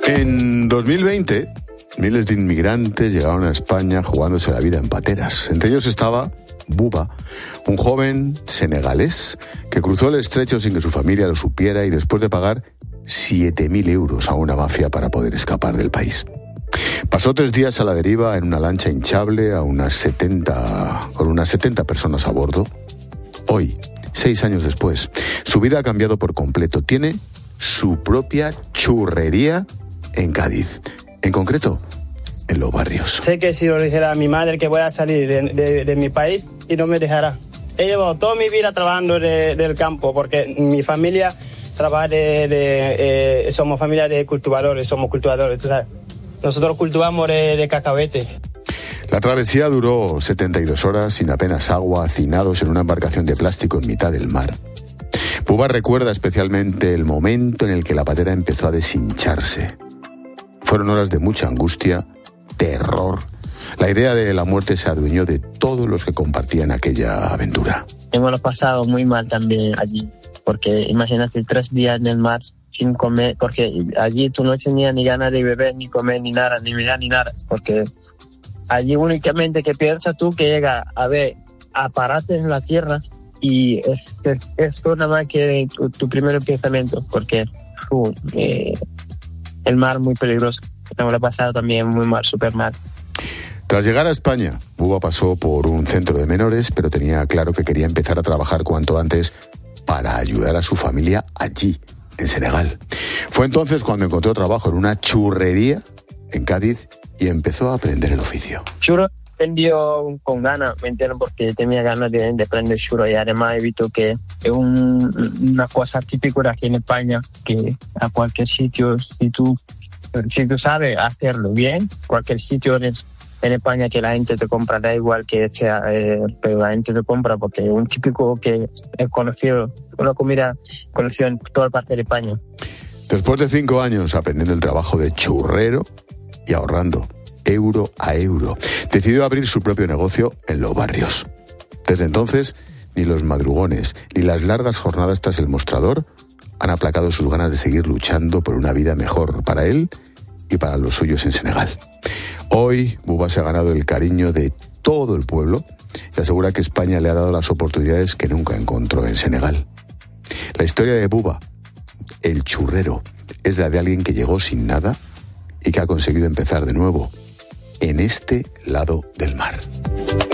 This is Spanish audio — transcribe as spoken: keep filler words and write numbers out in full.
En dos mil veinte, miles de inmigrantes llegaron a España jugándose la vida en pateras. Entre ellos estaba Buba, un joven senegalés que cruzó el estrecho sin que su familia lo supiera y después de pagar siete mil euros a una mafia para poder escapar del país. Pasó tres días a la deriva en una lancha hinchable a unas setenta, con unas setenta personas a bordo. Hoy, seis años después, su vida ha cambiado por completo. Tiene su propia churrería en Cádiz, en concreto, en Los Barrios. Sé que si lo dijera a mi madre que voy a salir de, de, de mi país y no me dejará. He llevado toda mi vida trabajando de, del campo porque mi familia trabaja de... de eh, somos familia de cultivadores, somos cultivadores, tú sabes. Nosotros cultivamos de, de cacahuete. La travesía duró setenta y dos horas sin apenas agua, hacinados en una embarcación de plástico en mitad del mar. Buba recuerda especialmente el momento en el que la patera empezó a deshincharse. Fueron horas de mucha angustia, terror. La idea de la muerte se adueñó de todos los que compartían aquella aventura. Hemos pasado muy mal también allí, porque imagínate tres días en el mar sin comer, porque allí tú no tenías ni ganas de beber, ni comer, ni nada, ni mirar, ni nada, porque allí únicamente que piensas tú que llega a ver aparatos en la tierra y es, es, es nada más que tu, tu primer pensamiento, porque uh, eh, el mar muy peligroso. Hemos pasado también muy mal, súper mal. Tras llegar a España, Buba pasó por un centro de menores, pero tenía claro que quería empezar a trabajar cuanto antes para ayudar a su familia allí, en Senegal. Fue entonces cuando encontró trabajo en una churrería en Cádiz y empezó a aprender el oficio. Churro aprendió con ganas, ¿me entiendes? Porque tenía ganas de, de aprender churro y además he visto que es un, una cosa típica de aquí en España, que a cualquier sitio, si tú, si tú sabes hacerlo bien, cualquier sitio en, en España que la gente te compra, da igual que sea, eh, pero la gente te compra porque es un típico que es conocido, una comida conocida en toda parte de España. Después de cinco años aprendiendo el trabajo de churrero y ahorrando euro a euro, decidió abrir su propio negocio en Los Barrios. Desde entonces, ni los madrugones ni las largas jornadas tras el mostrador han aplacado sus ganas de seguir luchando por una vida mejor para él y para los suyos en Senegal. Hoy, Buba se ha ganado el cariño de todo el pueblo y asegura que España le ha dado las oportunidades que nunca encontró en Senegal. La historia de Buba, el churrero, es la de alguien que llegó sin nada y que ha conseguido empezar de nuevo en este lado del mar.